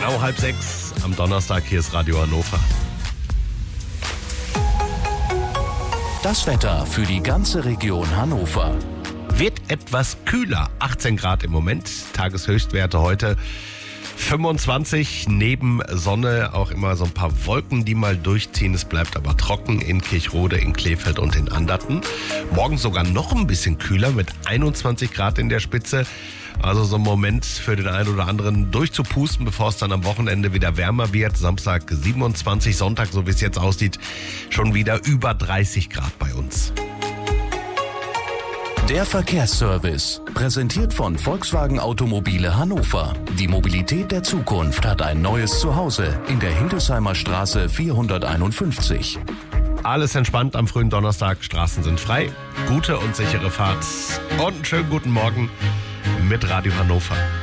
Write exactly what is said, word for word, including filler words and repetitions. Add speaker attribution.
Speaker 1: Genau halb sechs am Donnerstag. Hier ist Radio Hannover.
Speaker 2: Das Wetter für die ganze Region Hannover.
Speaker 1: Wird etwas kühler. achtzehn Grad im Moment. Tageshöchstwerte heute fünfundzwanzig. Neben Sonne auch immer so ein paar Wolken, die mal durchziehen. Es bleibt aber trocken in Kirchrode, in Krefeld und in Anderten. Morgen sogar noch ein bisschen kühler mit einundzwanzig Grad in der Spitze. Also so ein Moment für den einen oder anderen durchzupusten, bevor es dann am Wochenende wieder wärmer wird. Samstag siebenundzwanzig, Sonntag, so wie es jetzt aussieht, schon wieder über dreißig Grad bei uns.
Speaker 2: Der Verkehrsservice, präsentiert von Volkswagen Automobile Hannover. Die Mobilität der Zukunft hat ein neues Zuhause in der Hildesheimer Straße vierhunderteinundfünfzig.
Speaker 1: Alles entspannt am frühen Donnerstag, Straßen sind frei. Gute und sichere Fahrt und einen schönen guten Morgen mit Radio Hannover.